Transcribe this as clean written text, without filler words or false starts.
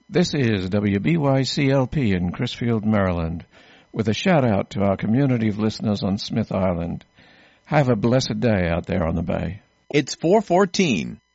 This is WBYCLP in Crisfield, Maryland, with a shout-out to our community of listeners on Smith Island. Have a blessed day out there on the bay. It's 4:14.